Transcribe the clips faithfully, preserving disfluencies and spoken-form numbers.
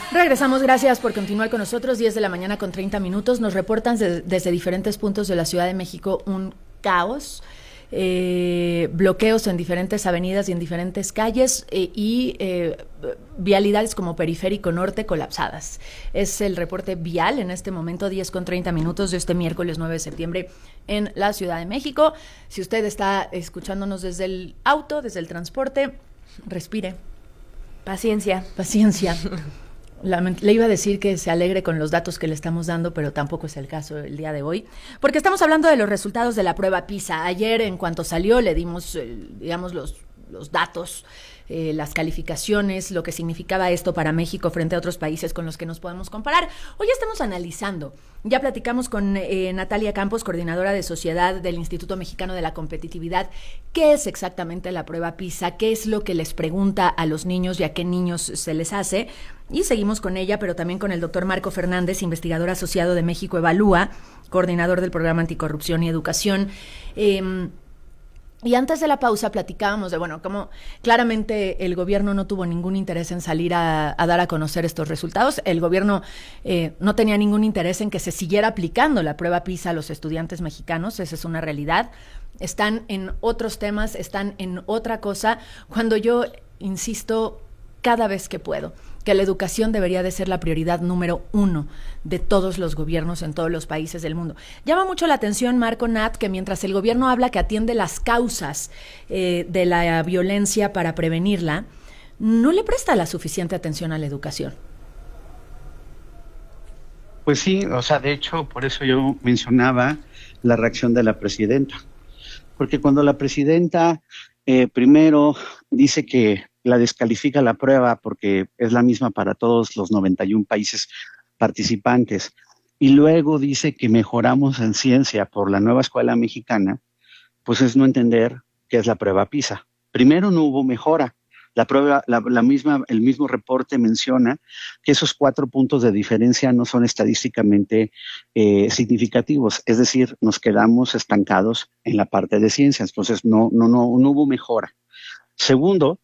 Regresamos, gracias por continuar con nosotros. diez de la mañana con treinta minutos. Nos reportan de, desde diferentes puntos de la Ciudad de México un caos. Eh, bloqueos en diferentes avenidas y en diferentes calles eh, y eh, vialidades como Periférico Norte colapsadas. Es el reporte vial en este momento, diez con treinta minutos de este miércoles nueve de septiembre en la Ciudad de México. Si usted está escuchándonos desde el auto, desde el transporte, respire. Paciencia. Paciencia. Le iba a decir que se alegre con los datos que le estamos dando, pero tampoco es el caso el día de hoy, porque estamos hablando de los resultados de la prueba PISA. Ayer, en cuanto salió, le dimos, eh, digamos, los, los datos, eh, las calificaciones, lo que significaba esto para México frente a otros países con los que nos podemos comparar. Hoy estamos analizando. Ya platicamos con eh, Natalia Campos, coordinadora de sociedad del Instituto Mexicano de la Competitividad, qué es exactamente la prueba PISA, qué es lo que les pregunta a los niños y a qué niños se les hace. Y seguimos con ella, pero también con el doctor Marco Fernández, investigador asociado de México Evalúa, coordinador del programa Anticorrupción y Educación. Eh, y antes de la pausa platicábamos de, bueno, cómo claramente el gobierno no tuvo ningún interés en salir a, a dar a conocer estos resultados. El gobierno eh, no tenía ningún interés en que se siguiera aplicando la prueba PISA a los estudiantes mexicanos. Esa es una realidad. Están en otros temas, están en otra cosa. Cuando yo insisto cada vez que puedo que la educación debería de ser la prioridad número uno de todos los gobiernos en todos los países del mundo. Llama mucho la atención, Marco Nat, que mientras el gobierno habla que atiende las causas eh, de la violencia para prevenirla, no le presta la suficiente atención a la educación. Pues sí, o sea, de hecho, por eso yo mencionaba la reacción de la presidenta. Porque cuando la presidenta eh, primero dice que la descalifica la prueba porque es la misma para todos los noventa y uno países participantes, y luego dice que mejoramos en ciencia por la nueva escuela mexicana, pues es no entender qué es la prueba PISA. Primero, no hubo mejora. La prueba, la, la misma, el mismo reporte menciona que esos cuatro puntos de diferencia no son estadísticamente eh, significativos, es decir, nos quedamos estancados en la parte de ciencias, entonces no, no, no, no hubo mejora. Segundo,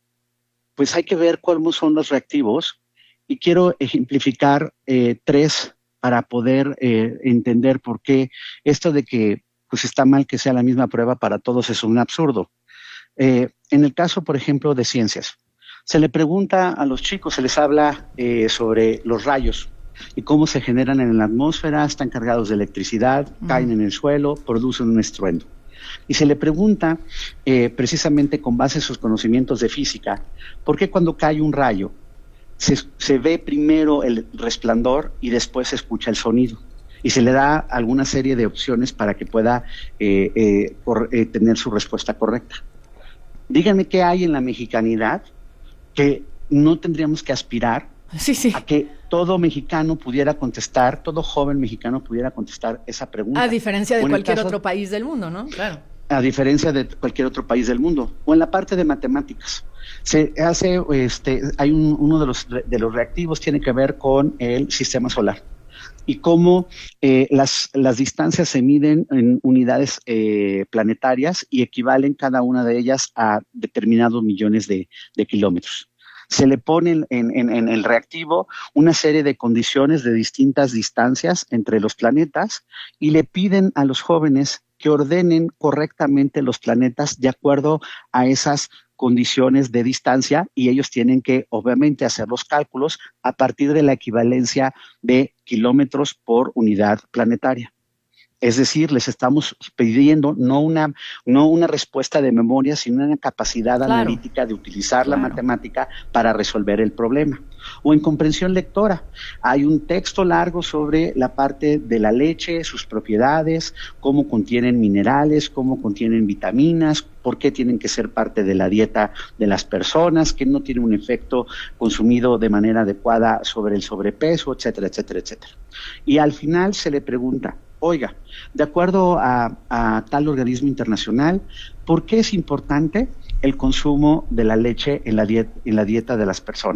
pues hay que ver cuáles son los reactivos, y quiero ejemplificar eh, tres para poder eh, entender por qué esto de que pues está mal que sea la misma prueba para todos es un absurdo. Eh, en el caso, por ejemplo, de ciencias, se le pregunta a los chicos, se les habla eh, sobre los rayos y cómo se generan en la atmósfera, están cargados de electricidad, mm. caen en el suelo, producen un estruendo. Y se le pregunta, eh, precisamente con base en sus conocimientos de física, ¿por qué cuando cae un rayo se, se ve primero el resplandor y después se escucha el sonido? Y se le da alguna serie de opciones para que pueda eh, eh, cor, eh, tener su respuesta correcta. Díganme qué hay en la mexicanidad que no tendríamos que aspirar sí, sí. a que todo mexicano pudiera contestar, todo joven mexicano pudiera contestar esa pregunta. A diferencia de cualquier caso, otro país del mundo, ¿no? Claro. A diferencia de cualquier otro país del mundo. O en la parte de matemáticas. Se hace, este, hay un, uno de los, de los reactivos tiene que ver con el sistema solar y cómo eh, las, las distancias se miden en unidades eh, planetarias y equivalen cada una de ellas a determinados millones de, de kilómetros. Se le pone en, en, en el reactivo una serie de condiciones de distintas distancias entre los planetas y le piden a los jóvenes que ordenen correctamente los planetas de acuerdo a esas condiciones de distancia, y ellos tienen que obviamente hacer los cálculos a partir de la equivalencia de kilómetros por unidad planetaria. Es decir, les estamos pidiendo no una, no una respuesta de memoria, sino una capacidad claro. analítica de utilizar claro. la matemática para resolver el problema. O en comprensión lectora, hay un texto largo sobre la parte de la leche, sus propiedades, cómo contienen minerales, cómo contienen vitaminas, por qué tienen que ser parte de la dieta de las personas, que no tiene un efecto consumido de manera adecuada sobre el sobrepeso, etcétera, etcétera, etcétera. Y al final se le pregunta, oiga, de acuerdo a, a tal organismo internacional, ¿por qué es importante el consumo de la leche en la dieta, en la dieta de las personas?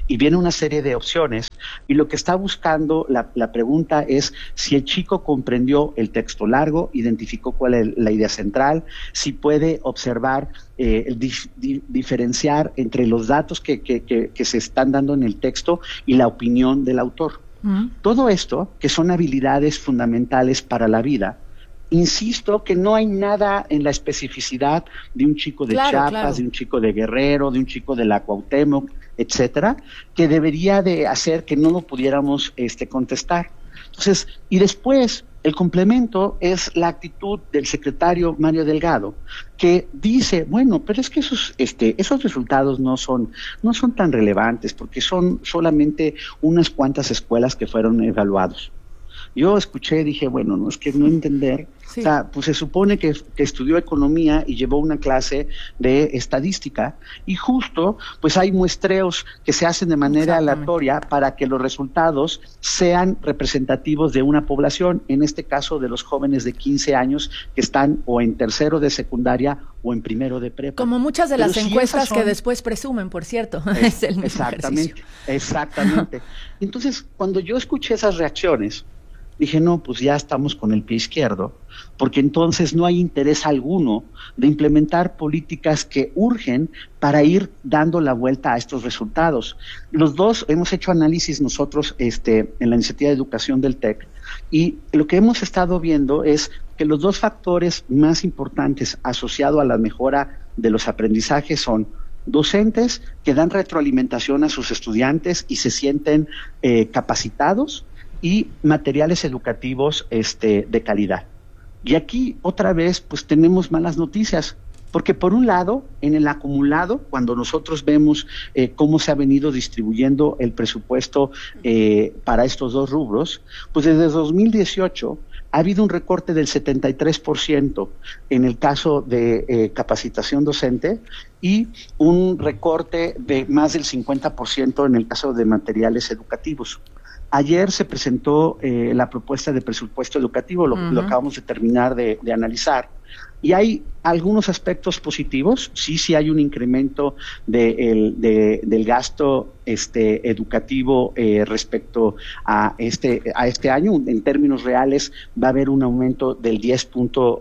y viene una serie de opciones, y lo que está buscando la, la pregunta es si el chico comprendió el texto largo, identificó cuál es la idea central, si puede observar, eh, dif, dif, diferenciar entre los datos que, que, que, que se están dando en el texto y la opinión del autor. Uh-huh. Todo esto, que son habilidades fundamentales para la vida, insisto que no hay nada en la especificidad de un chico de claro, Chiapas, claro. de un chico de Guerrero, de un chico de la Cuauhtémoc, etcétera, que debería de hacer que no lo pudiéramos este, contestar. Entonces, y después, el complemento es la actitud del secretario Mario Delgado, que dice, bueno, pero es que esos, este, esos resultados no son, no son tan relevantes, porque son solamente unas cuantas escuelas que fueron evaluados. Yo escuché, dije, bueno, no es que no entender, sí. O sea, pues se supone que, que estudió economía y llevó una clase de estadística, y justo, pues hay muestreos que se hacen de manera aleatoria para que los resultados sean representativos de una población, en este caso de los jóvenes de quince años que están o en tercero de secundaria o en primero de prepa. Como muchas de Pero las si encuestas son... que después presumen, por cierto, es, es el mismo Exactamente, ejercicio. exactamente. Entonces, cuando yo escuché esas reacciones, dije, no, pues ya estamos con el pie izquierdo, porque entonces no hay interés alguno de implementar políticas que urgen para ir dando la vuelta a estos resultados. Los dos hemos hecho análisis nosotros este, en la iniciativa de educación del TEC, y lo que hemos estado viendo es que los dos factores más importantes asociados a la mejora de los aprendizajes son docentes que dan retroalimentación a sus estudiantes y se sienten eh, capacitados, y materiales educativos este, de calidad. Y aquí, otra vez, pues tenemos malas noticias, porque por un lado, en el acumulado, cuando nosotros vemos eh, cómo se ha venido distribuyendo el presupuesto eh, para estos dos rubros, pues desde dos mil dieciocho ha habido un recorte del setenta y tres por ciento en el caso de eh, capacitación docente y un recorte de más del cincuenta por ciento en el caso de materiales educativos. Ayer se presentó eh, la propuesta de presupuesto educativo, lo, uh-huh. lo acabamos de terminar de, de analizar, y hay algunos aspectos positivos. Sí, sí hay un incremento de, el, de, del gasto este, educativo eh, respecto a este, a este año. En términos reales va a haber un aumento del diez punto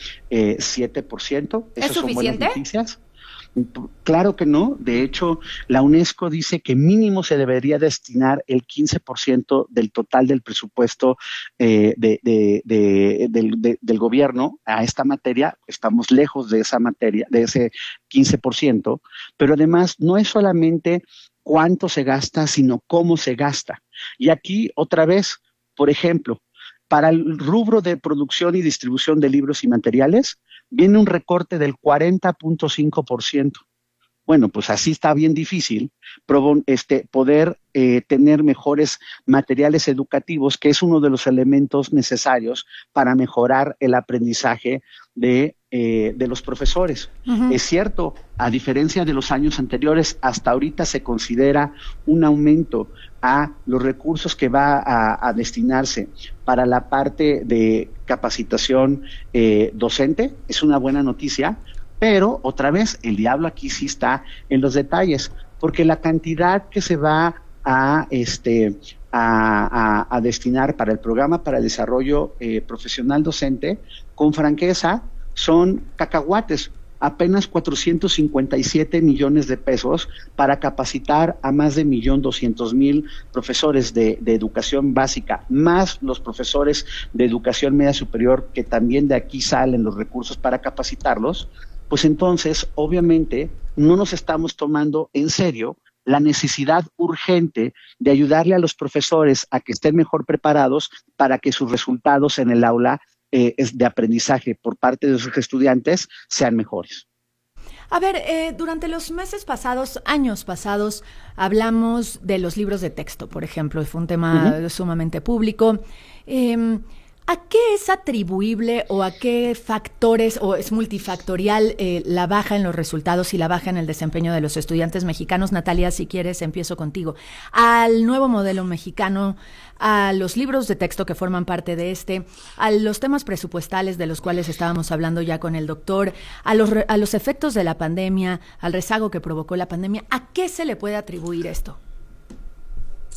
siete por ciento. ¿Es suficiente? Son buenas noticias. Claro que no. De hecho, la UNESCO dice que mínimo se debería destinar el quince por ciento del total del presupuesto eh, de, de, de, del, de, del gobierno a esta materia. Estamos lejos de esa materia, de ese quince por ciento, pero además no es solamente cuánto se gasta, sino cómo se gasta. Y aquí, otra vez, por ejemplo, para el rubro de producción y distribución de libros y materiales, viene un recorte del cuarenta punto cinco por ciento. Bueno, pues así está bien difícil este, poder eh, tener mejores materiales educativos, que es uno de los elementos necesarios para mejorar el aprendizaje de, eh, de los profesores. Uh-huh. Es cierto, a diferencia de los años anteriores, hasta ahorita se considera un aumento a los recursos que va a, a destinarse para la parte de capacitación eh, docente. Es una buena noticia, pero otra vez el diablo aquí sí está en los detalles, porque la cantidad que se va a este a, a, a destinar para el programa para el desarrollo eh, profesional docente, con franqueza, son cacahuates. Apenas cuatrocientos cincuenta y siete millones de pesos para capacitar a más de un millón doscientos mil profesores de, de educación básica, más los profesores de educación media superior, que también de aquí salen los recursos para capacitarlos. Pues entonces, obviamente, no nos estamos tomando en serio la necesidad urgente de ayudarle a los profesores a que estén mejor preparados para que sus resultados en el aula Eh, de aprendizaje por parte de sus estudiantes sean mejores. A ver, eh, durante los meses pasados, años pasados, hablamos de los libros de texto, por ejemplo, fue un tema uh-huh. sumamente público. Eh, ¿A qué es atribuible o a qué factores, o es multifactorial, eh, la baja en los resultados y la baja en el desempeño de los estudiantes mexicanos? Natalia, si quieres, empiezo contigo. ¿Al nuevo modelo mexicano, a los libros de texto que forman parte de este, a los temas presupuestales de los cuales estábamos hablando ya con el doctor, a los, a los efectos de la pandemia, al rezago que provocó la pandemia? ¿A qué se le puede atribuir esto?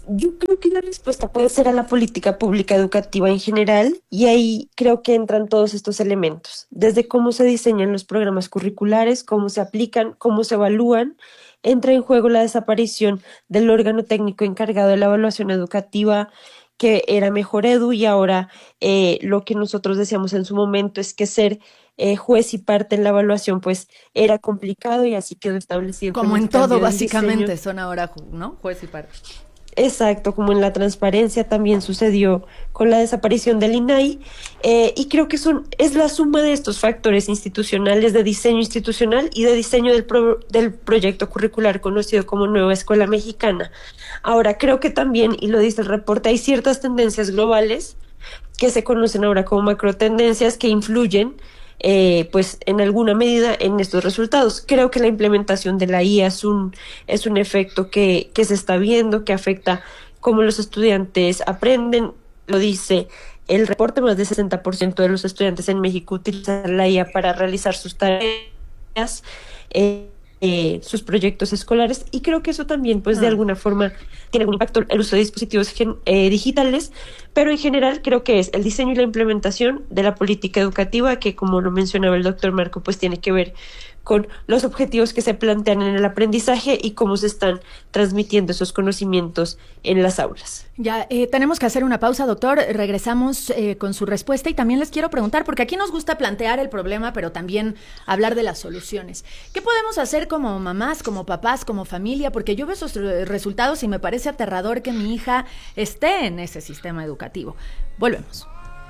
yo creo que la respuesta puede ser a la política pública educativa en general, y ahí creo que entran todos estos elementos, desde cómo se diseñan los programas curriculares, cómo se aplican, cómo se evalúan. Entra en juego la desaparición del órgano técnico encargado de la evaluación educativa, que era Mejor Edu, y ahora eh, lo que nosotros decíamos en su momento es que ser eh, juez y parte en la evaluación pues era complicado, y así quedó establecido. Como en todo, básicamente, son ahora, ¿no? Juez y parte. Exacto, como en la transparencia también sucedió con la desaparición del I N A I, eh, y creo que son, es la suma de estos factores institucionales, de diseño institucional y de diseño del, pro, del proyecto curricular conocido como Nueva Escuela Mexicana. Ahora, creo que también, y lo dice el reporte, hay ciertas tendencias globales que se conocen ahora como macrotendencias que influyen Eh, pues en alguna medida en estos resultados. Creo que la implementación de la I A es un, es un efecto que, que se está viendo, que afecta cómo los estudiantes aprenden. Lo dice el reporte, más del sesenta por ciento de los estudiantes en México utilizan la I A para realizar sus tareas, eh, eh, sus proyectos escolares, y creo que eso también pues ah. de alguna forma tiene un impacto el uso de dispositivos gen, eh, digitales, pero en general creo que es el diseño y la implementación de la política educativa, que como lo mencionaba el doctor Marco, pues tiene que ver con los objetivos que se plantean en el aprendizaje y cómo se están transmitiendo esos conocimientos en las aulas. Ya, eh, tenemos que hacer una pausa, doctor. Regresamos eh, con su respuesta, y también les quiero preguntar, porque aquí nos gusta plantear el problema, pero también hablar de las soluciones. ¿Qué podemos hacer como mamás, como papás, como familia? Porque yo veo esos resultados y me parece aterrador que mi hija esté en ese sistema educativo. Volvemos.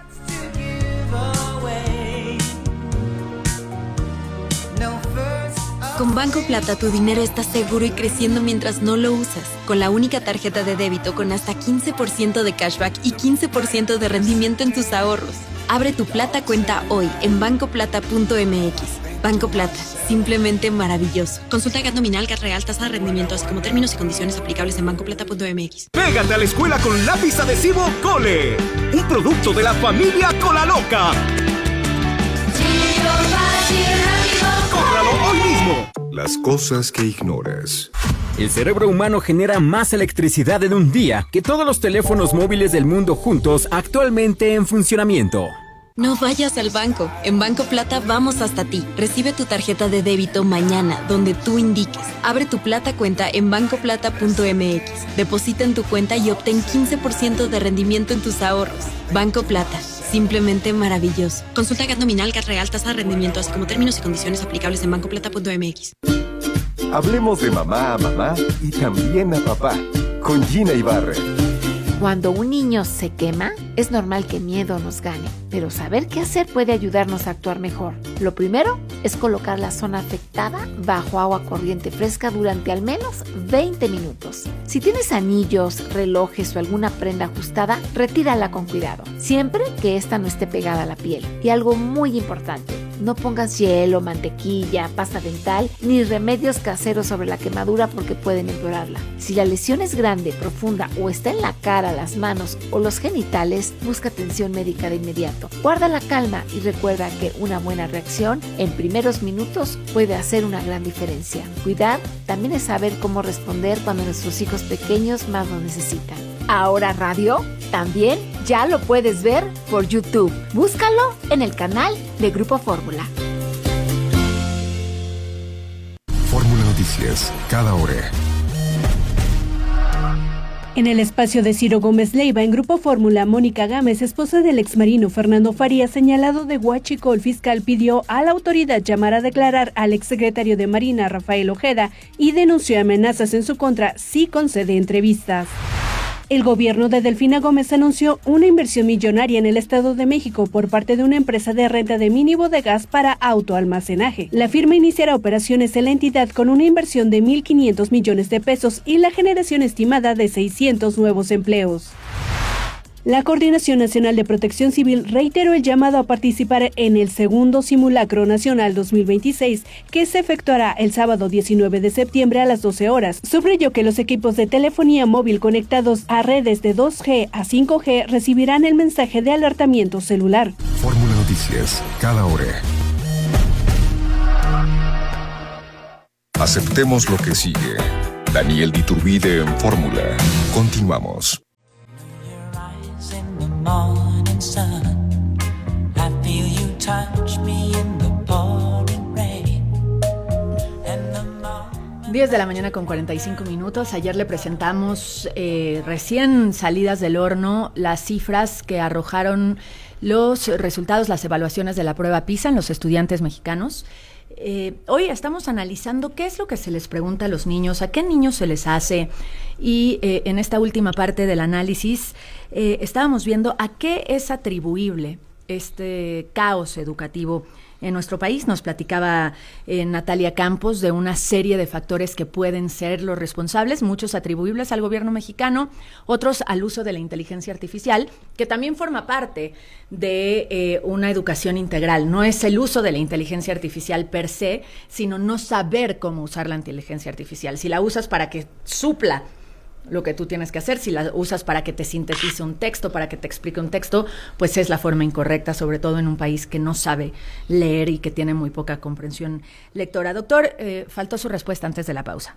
Con Banco Plata tu dinero está seguro y creciendo mientras no lo usas. Con la única tarjeta de débito con hasta quince por ciento de cashback y quince por ciento de rendimiento en tus ahorros. Abre tu Plata cuenta hoy en banco plata punto m x. Banco Plata, simplemente maravilloso. Consulta G A T nominal, G A T real, tasa de rendimiento, así como términos y condiciones aplicables en banco plata punto m x. Pégate a la escuela con lápiz adhesivo Cole, un producto de la familia Cola Loca. ¡Cómpralo hoy mismo! Las cosas que ignoras. El cerebro humano genera más electricidad en un día que todos los teléfonos móviles del mundo juntos actualmente en funcionamiento. No vayas al banco. En Banco Plata vamos hasta ti. Recibe tu tarjeta de débito mañana, donde tú indiques. Abre tu Plata cuenta en banco plata punto m x. Deposita en tu cuenta y obtén quince por ciento de rendimiento en tus ahorros. Banco Plata, simplemente maravilloso. Consulta G A T nominal, G A T real, tasa de rendimiento, así como términos y condiciones aplicables en banco plata punto m x. Hablemos de mamá a mamá y también a papá, con Gina Ibarre. Cuando un niño se quema, es normal que miedo nos gane, pero saber qué hacer puede ayudarnos a actuar mejor. Lo primero es colocar la zona afectada bajo agua corriente fresca durante al menos veinte minutos. Si tienes anillos, relojes o alguna prenda ajustada, retírala con cuidado, siempre que ésta no esté pegada a la piel. Y algo muy importante, no pongas hielo, mantequilla, pasta dental ni remedios caseros sobre la quemadura porque pueden empeorarla. Si la lesión es grande, profunda o está en la cara, las manos o los genitales, busca atención médica de inmediato. Guarda la calma y recuerda que una buena reacción en primeros minutos puede hacer una gran diferencia. Cuidar también es saber cómo responder cuando nuestros hijos pequeños más lo necesitan. Ahora Radio también ya lo puedes ver por YouTube. Búscalo en el canal de Grupo Fórmula. Fórmula Noticias, cada hora. En el espacio de Ciro Gómez Leiva, en Grupo Fórmula, Mónica Gámez, esposa del exmarino Fernando Farías, señalado de huachico, el fiscal pidió a la autoridad llamar a declarar al exsecretario de Marina, Rafael Ojeda, y denunció amenazas en su contra si concede entrevistas. El gobierno de Delfina Gómez anunció una inversión millonaria en el Estado de México por parte de una empresa de renta de mini bodegas para autoalmacenaje. La firma iniciará operaciones en la entidad con una inversión de mil quinientos millones de pesos y la generación estimada de seiscientos nuevos empleos. La Coordinación Nacional de Protección Civil reiteró el llamado a participar en el segundo Simulacro Nacional dos mil veintiséis, que se efectuará el sábado diecinueve de septiembre a las doce horas. Subrayó que los equipos de telefonía móvil conectados a redes de dos G a cinco G recibirán el mensaje de alertamiento celular. Fórmula Noticias, cada hora. Aceptemos lo que sigue. Daniel Iturbide en Fórmula. Continúa. Continuamos. diez de la mañana con cuarenta y cinco minutos. Ayer le presentamos eh, recién salidas del horno las cifras que arrojaron los resultados, las evaluaciones de la prueba PISA en los estudiantes mexicanos. Eh, hoy estamos analizando qué es lo que se les pregunta a los niños, a qué niños se les hace, y eh, en esta última parte del análisis eh, estábamos viendo a qué es atribuible este caos educativo en nuestro país. Nos platicaba eh, Natalia Campos de una serie de factores que pueden ser los responsables, muchos atribuibles al gobierno mexicano, otros al uso de la inteligencia artificial, que también forma parte de eh, una educación integral. No es el uso de la inteligencia artificial per se, sino no saber cómo usar la inteligencia artificial. Si la usas para que supla lo que tú tienes que hacer, si la usas para que te sintetice un texto, para que te explique un texto, pues es la forma incorrecta, sobre todo en un país que no sabe leer y que tiene muy poca comprensión lectora. Doctor, eh, faltó su respuesta antes de la pausa.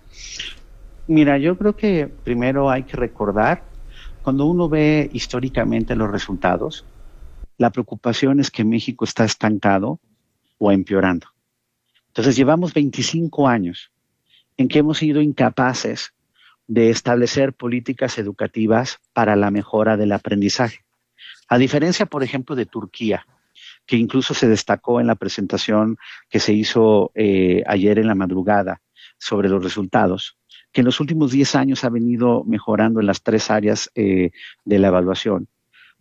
Mira, yo creo que primero hay que recordar, cuando uno ve históricamente los resultados, la preocupación es que México está estancado o empeorando. Entonces llevamos veinticinco años en que hemos sido incapaces de establecer políticas educativas para la mejora del aprendizaje. A diferencia, por ejemplo, de Turquía, que incluso se destacó en la presentación que se hizo eh, ayer en la madrugada sobre los resultados, que en los últimos diez años ha venido mejorando en las tres áreas eh, de la evaluación,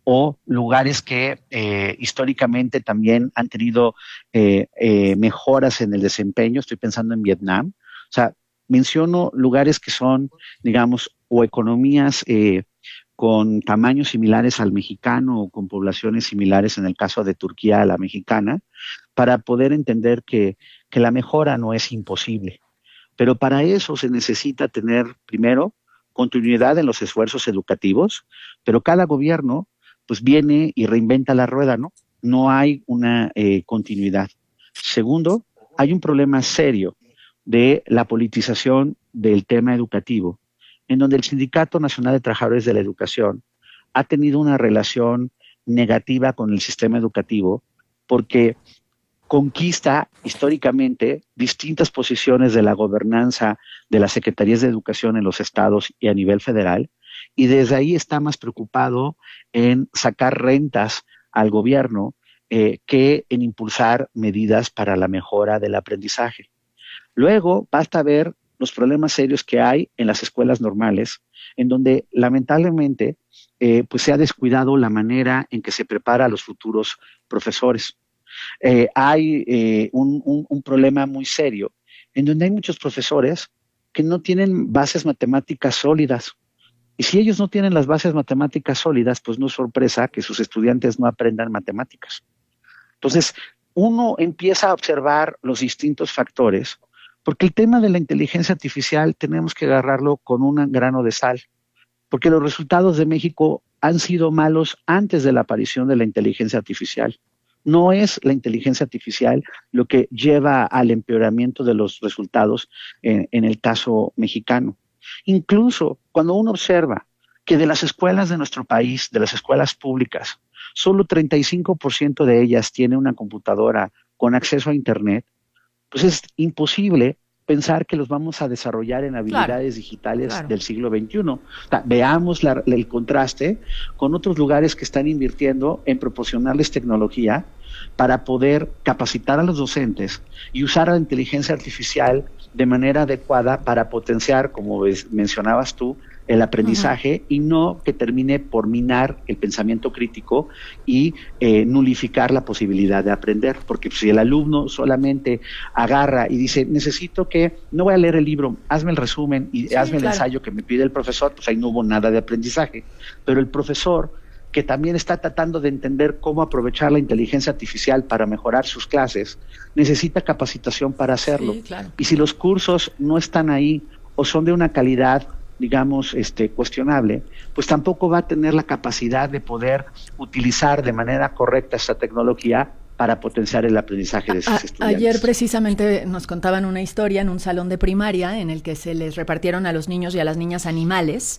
o lugares que eh, históricamente también han tenido eh, eh, mejoras en el desempeño. Estoy pensando en Vietnam. O sea, menciono lugares que son, digamos, o economías eh, con tamaños similares al mexicano o con poblaciones similares, en el caso de Turquía, a la mexicana, para poder entender que, que la mejora no es imposible. Pero para eso se necesita tener, primero, continuidad en los esfuerzos educativos, pero cada gobierno pues viene y reinventa la rueda, ¿no? No hay una eh, continuidad. Segundo, hay un problema serio de la politización del tema educativo, en donde el Sindicato Nacional de Trabajadores de la Educación ha tenido una relación negativa con el sistema educativo, porque conquista históricamente distintas posiciones de la gobernanza de las secretarías de educación en los estados y a nivel federal, y desde ahí está más preocupado en sacar rentas al gobierno eh, que en impulsar medidas para la mejora del aprendizaje. Luego, basta ver los problemas serios que hay en las escuelas normales, en donde lamentablemente eh, pues se ha descuidado la manera en que se prepara a los futuros profesores. Eh, hay eh, un, un, un problema muy serio, en donde hay muchos profesores que no tienen bases matemáticas sólidas. Y si ellos no tienen las bases matemáticas sólidas, pues no es sorpresa que sus estudiantes no aprendan matemáticas. Entonces, uno empieza a observar los distintos factores, porque el tema de la inteligencia artificial tenemos que agarrarlo con un grano de sal, porque los resultados de México han sido malos antes de la aparición de la inteligencia artificial. No es la inteligencia artificial lo que lleva al empeoramiento de los resultados en, en el caso mexicano. Incluso cuando uno observa que de las escuelas de nuestro país, de las escuelas públicas, solo treinta y cinco por ciento de ellas tienen una computadora con acceso a Internet, pues es imposible pensar que los vamos a desarrollar en habilidades claro, digitales claro. del siglo veintiuno. O sea, veamos la, el contraste con otros lugares que están invirtiendo en proporcionarles tecnología para poder capacitar a los docentes y usar la inteligencia artificial de manera adecuada para potenciar, como ves, mencionabas tú, el aprendizaje, uh-huh. y no que termine por minar el pensamiento crítico y eh, nulificar la posibilidad de aprender, porque si el alumno solamente agarra y dice, necesito que, no voy a leer el libro, hazme el resumen y sí, hazme claro. el ensayo que me pide el profesor, pues ahí no hubo nada de aprendizaje. Pero el profesor, que también está tratando de entender cómo aprovechar la inteligencia artificial para mejorar sus clases, necesita capacitación para hacerlo. Sí, claro. Y si los cursos no están ahí o son de una calidad digamos, este, cuestionable, pues tampoco va a tener la capacidad de poder utilizar de manera correcta esta tecnología para potenciar el aprendizaje de sus a, estudiantes. Ayer precisamente nos contaban una historia en un salón de primaria en el que se les repartieron a los niños y a las niñas animales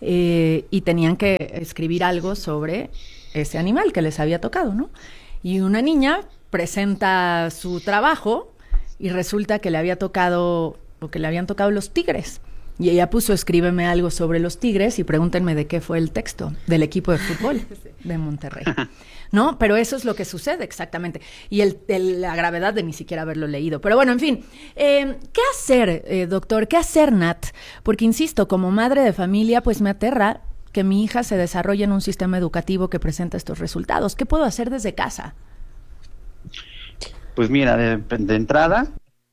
eh, y tenían que escribir algo sobre ese animal que les había tocado, ¿no? Y una niña presenta su trabajo y resulta que le había tocado, o que le habían tocado los tigres. Y ella puso, escríbeme algo sobre los tigres y pregúntenme de qué fue el texto, del equipo de fútbol de Monterrey. ¿No? Pero eso es lo que sucede exactamente. Y el, el, la gravedad de ni siquiera haberlo leído. Pero bueno, en fin, eh, ¿qué hacer, eh, doctor? ¿Qué hacer, Nat? Porque, insisto, como madre de familia, pues me aterra que mi hija se desarrolle en un sistema educativo que presenta estos resultados. ¿Qué puedo hacer desde casa? Pues mira, de, de entrada,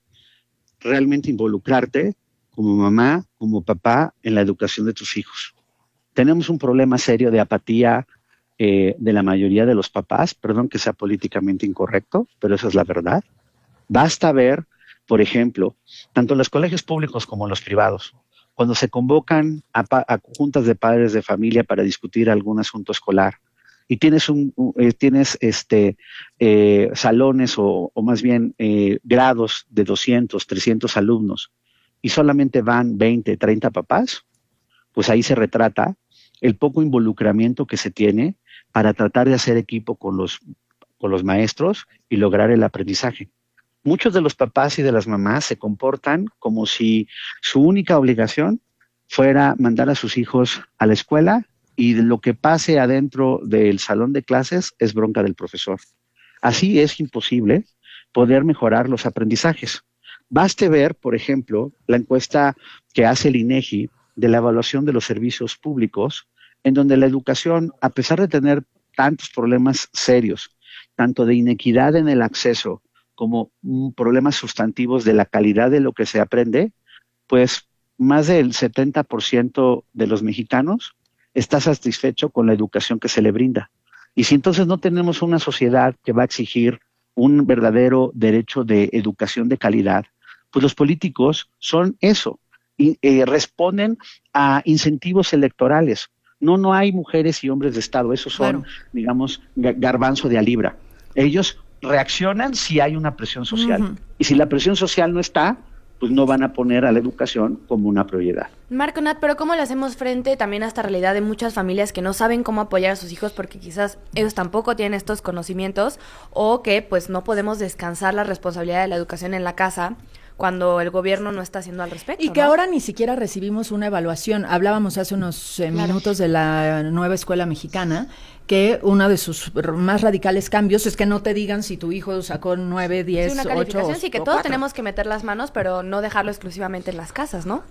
realmente involucrarte como mamá, como papá, en la educación de tus hijos. Tenemos un problema serio de apatía eh, de la mayoría de los papás, perdón que sea políticamente incorrecto, pero esa es la verdad. Basta ver, por ejemplo, tanto en los colegios públicos como en los privados, cuando se convocan a, a juntas de padres de familia para discutir algún asunto escolar, y tienes un eh, tienes este eh, salones o, o más bien eh, grados de doscientos, trescientos alumnos, y solamente van veinte, treinta papás, pues ahí se retrata el poco involucramiento que se tiene para tratar de hacer equipo con los, con los maestros y lograr el aprendizaje. Muchos de los papás y de las mamás se comportan como si su única obligación fuera mandar a sus hijos a la escuela y lo que pase adentro del salón de clases es bronca del profesor. Así es imposible poder mejorar los aprendizajes. Baste ver, por ejemplo, la encuesta que hace el INEGI de la evaluación de los servicios públicos, en donde la educación, a pesar de tener tantos problemas serios, tanto de inequidad en el acceso como mm, problemas sustantivos de la calidad de lo que se aprende, pues más del setenta por ciento de los mexicanos está satisfecho con la educación que se le brinda. Y si entonces no tenemos una sociedad que va a exigir un verdadero derecho de educación de calidad, pues los políticos son eso, y eh, responden a incentivos electorales. No, no hay mujeres y hombres de Estado, esos son, claro, digamos, garbanzo de a libra. Ellos reaccionan si hay una presión social. Uh-huh. Y si la presión social no está, pues no van a poner a la educación como una prioridad. Marco, Nat, pero ¿cómo le hacemos frente también a esta realidad de muchas familias que no saben cómo apoyar a sus hijos porque quizás ellos tampoco tienen estos conocimientos, o que pues no podemos descansar la responsabilidad de la educación en la casa cuando el gobierno no está haciendo al respecto? Y que ¿no? ahora ni siquiera recibimos una evaluación. Hablábamos hace unos eh, claro. minutos de la nueva escuela mexicana, que uno de sus más radicales cambios es que no te digan si tu hijo sacó nueve, diez, sí, una ocho calificación, sí, que todos cuatro. Tenemos que meter las manos, pero no dejarlo exclusivamente en las casas, ¿no?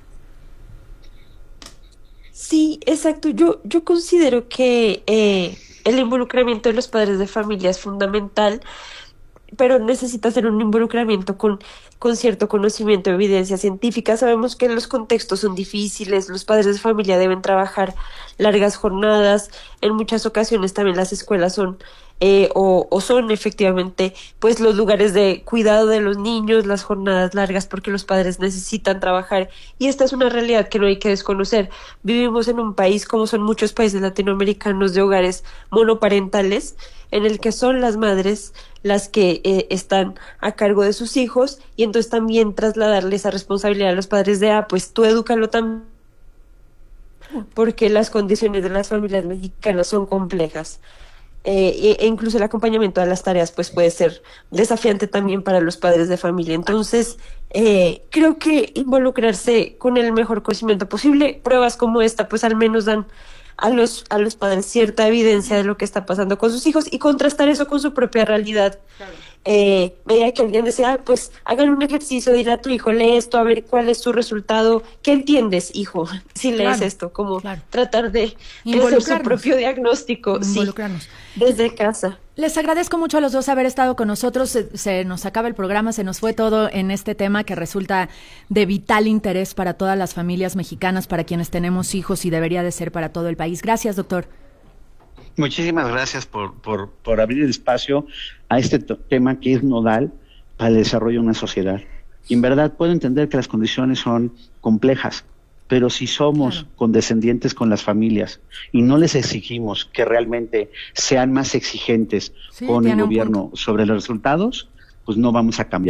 Sí, exacto. Yo, yo considero que eh, el involucramiento de los padres de familia es fundamental, pero necesita ser un involucramiento con, con cierto conocimiento, evidencia científica. Sabemos que los contextos son difíciles, los padres de familia deben trabajar largas jornadas, en muchas ocasiones también las escuelas son eh, o, o son efectivamente pues los lugares de cuidado de los niños, las jornadas largas porque los padres necesitan trabajar, y esta es una realidad que no hay que desconocer. Vivimos en un país, como son muchos países latinoamericanos, de hogares monoparentales, en el que son las madres las que eh, están a cargo de sus hijos, y entonces también trasladarle esa responsabilidad a los padres de, ah, pues tú edúcalo también, porque las condiciones de las familias mexicanas son complejas. Eh, e incluso el acompañamiento a las tareas pues puede ser desafiante también para los padres de familia. Entonces eh, creo que involucrarse con el mejor conocimiento posible, pruebas como esta pues al menos dan a los, a los padres cierta evidencia de lo que está pasando con sus hijos, y contrastar eso con su propia realidad. Claro. Eh, veía que alguien decía, ah, pues hagan un ejercicio, dile a tu hijo, lee esto, a ver cuál es tu resultado, ¿qué entiendes, hijo? Si lees claro, esto, como claro. tratar de hacer su propio diagnóstico, involucrarnos. Sí, desde casa. Les agradezco mucho a los dos haber estado con nosotros. Se, se nos acaba el programa, se nos fue todo en este tema que resulta de vital interés para todas las familias mexicanas, para quienes tenemos hijos, y debería de ser para todo el país. Gracias, doctor. Muchísimas gracias por, por, por abrir el espacio a este tema que es nodal para el desarrollo de una sociedad. Y en verdad puedo entender que las condiciones son complejas, pero si somos claro. condescendientes con las familias y no les exigimos que realmente sean más exigentes sí, con el gobierno sobre los resultados, pues no vamos a cambiar.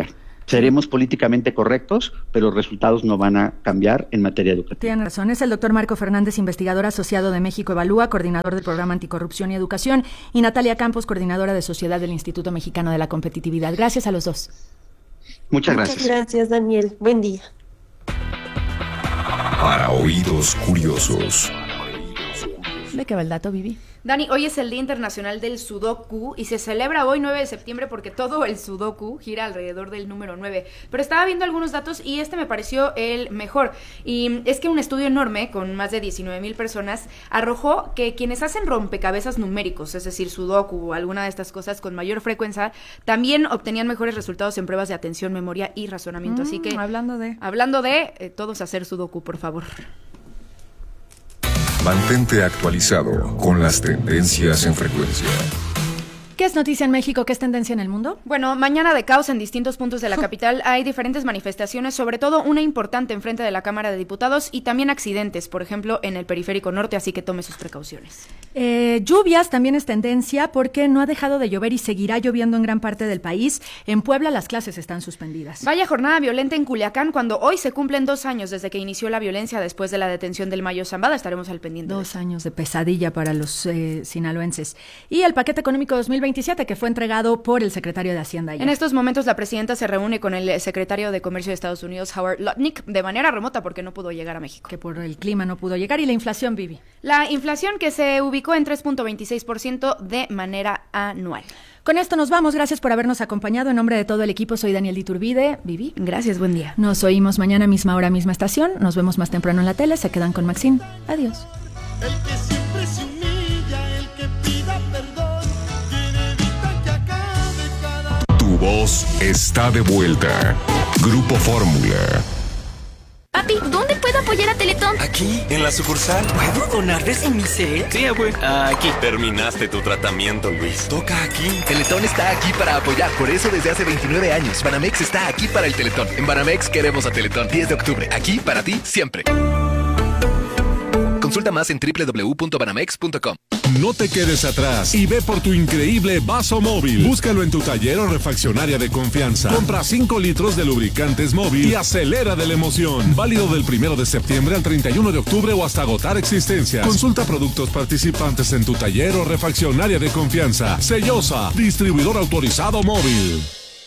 Seremos políticamente correctos, pero los resultados no van a cambiar en materia educativa. Tiene razón. Es el doctor Marco Fernández, investigador asociado de México Evalúa, coordinador del programa Anticorrupción y Educación, y Natalia Campos, coordinadora de Sociedad del Instituto Mexicano de la Competitividad. Gracias a los dos. Muchas gracias. Muchas gracias, Daniel. Buen día. Para oídos curiosos. ¿De qué va el dato, Vivi? Dani, hoy es el Día Internacional del Sudoku y se celebra hoy nueve de septiembre porque todo el Sudoku gira alrededor del número nueve. Pero estaba viendo algunos datos y este me pareció el mejor. Y es que un estudio enorme con más de diecinueve mil personas arrojó que quienes hacen rompecabezas numéricos, es decir, Sudoku o alguna de estas cosas con mayor frecuencia, también obtenían mejores resultados en pruebas de atención, memoria y razonamiento. Mm, Así que, hablando de... Hablando de, eh, todos hacer Sudoku, por favor. Mantente actualizado con las tendencias en frecuencia. ¿Qué es noticia en México? ¿Qué es tendencia en el mundo? Bueno, mañana de caos en distintos puntos de la capital. Hay diferentes manifestaciones, sobre todo una importante enfrente de la Cámara de Diputados y también accidentes, por ejemplo, en el Periférico Norte, así que tome sus precauciones. Eh, lluvias también es tendencia porque no ha dejado de llover y seguirá lloviendo en gran parte del país. En Puebla las clases están suspendidas. Vaya jornada violenta en Culiacán cuando hoy se cumplen dos años desde que inició la violencia después de la detención del Mayo Zambada. Estaremos al pendiente. Dos años de pesadilla para los eh, sinaloenses. Y el paquete económico dos mil veintisiete que fue entregado por el secretario de Hacienda ayer. En estos momentos la presidenta se reúne con el secretario de Comercio de Estados Unidos, Howard Lutnick, de manera remota porque no pudo llegar a México. Que por el clima no pudo llegar. ¿Y la inflación, Vivi? La inflación que se ubicó en tres punto veintiséis por ciento de manera anual. Con esto nos vamos. Gracias por habernos acompañado. En nombre de todo el equipo, soy Daniel Iturbide. Vivi. Gracias, buen día. Nos oímos mañana, misma hora, misma estación. Nos vemos más temprano en la tele. Se quedan con Maxine. Adiós. El que siempre se humilla, el que pida perdón, quien evita que acabe cada... Tu voz está de vuelta. Grupo Fórmula. Papi, ¿dónde puedo apoyar a Teletón? Aquí, en la sucursal. ¿Puedo donarles en mi set? Sí, abue. Aquí. Terminaste tu tratamiento, Luis. Toca aquí. Teletón está aquí para apoyar. Por eso desde hace veintinueve años, Banamex está aquí para el Teletón. En Banamex queremos a Teletón. diez de octubre. Aquí para ti, siempre. Consulta más en doble u doble u doble u punto banamex punto com. No te quedes atrás y ve por tu increíble vaso móvil. Búscalo en tu taller o refaccionaria de confianza. Compra cinco litros de lubricantes móvil y acelera de la emoción. Válido del primero de septiembre al treinta y uno de octubre o hasta agotar existencias. Consulta productos participantes en tu taller o refaccionaria de confianza. Sellosa, distribuidor autorizado móvil.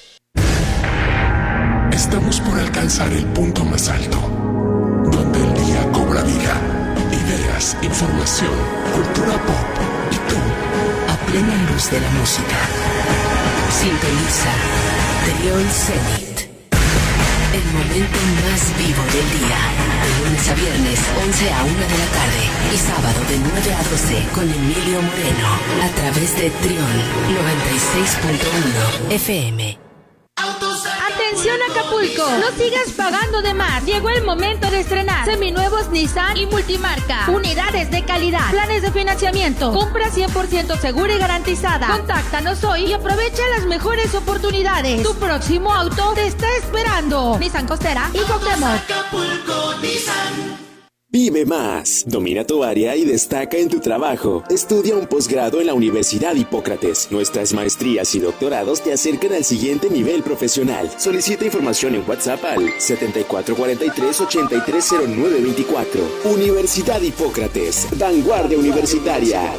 Estamos por alcanzar el punto más alto, donde el día cobra vida. Ideas, información, cultura pop y tú, a plena luz de la música. Sintoniza Trión Zenit, el momento más vivo del día. De lunes a viernes, once a una de la tarde y sábado de nueve a doce con Emilio Moreno a través de Trión noventa y seis punto uno F M. Atención Acapulco, no sigas pagando de más. Llegó el momento de estrenar seminuevos Nissan y multimarca. Unidades de calidad, planes de financiamiento, compra cien por ciento segura y garantizada. Contáctanos hoy y aprovecha las mejores oportunidades. Tu próximo auto te está esperando. Nissan Costera y Cuauhtémoc. Acapulco Nissan. Vive más, domina tu área y destaca en tu trabajo. Estudia un posgrado en la Universidad Hipócrates. Nuestras maestrías y doctorados te acercan al siguiente nivel profesional. Solicita información en WhatsApp al setenta y cuatro cuarenta y tres ochenta y tres cero nueve veinticuatro. Universidad Hipócrates, vanguardia universitaria.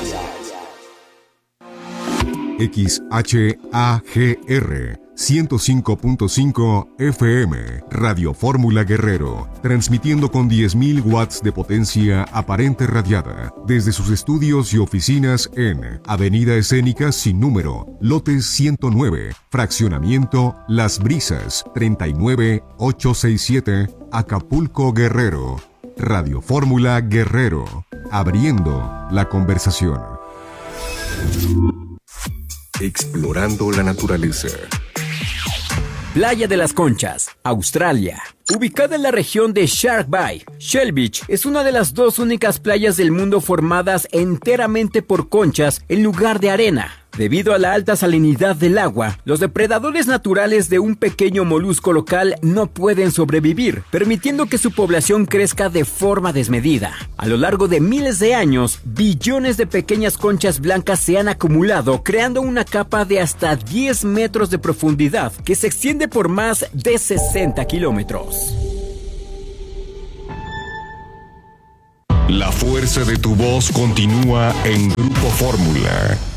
X H A G R ciento cinco punto cinco F M, Radio Fórmula Guerrero, transmitiendo con diez mil watts de potencia aparente radiada, desde sus estudios y oficinas en Avenida Escénica Sin Número, Lote ciento nueve, Fraccionamiento Las Brisas, treinta y nueve ochocientos sesenta y siete, Acapulco, Guerrero. Radio Fórmula Guerrero, abriendo la conversación. Explorando la naturaleza. Playa de las Conchas, Australia. Ubicada en la región de Shark Bay, Shell Beach es una de las dos únicas playas del mundo formadas enteramente por conchas en lugar de arena. Debido a la alta salinidad del agua, los depredadores naturales de un pequeño molusco local no pueden sobrevivir, permitiendo que su población crezca de forma desmedida. A lo largo de miles de años, billones de pequeñas conchas blancas se han acumulado, creando una capa de hasta diez metros de profundidad que se extiende por más de sesenta kilómetros. La fuerza de tu voz continúa en Grupo Fórmula.